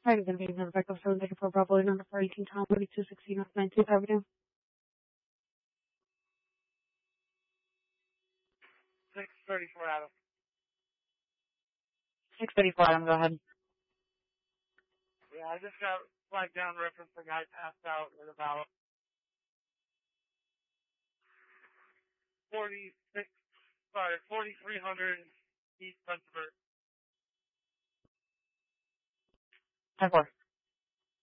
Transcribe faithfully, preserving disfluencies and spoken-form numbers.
Hi, I'm going to be notified of seven thirty-four Bravo, number four eighteen, Tom, two sixteen North nineteenth Avenue. six thirty-four Adam. six thirty-four, Adam, go ahead. Yeah, I just got flagged down reference the guy passed out at about forty-six, sorry, forty-three hundred East Spencer. ten four.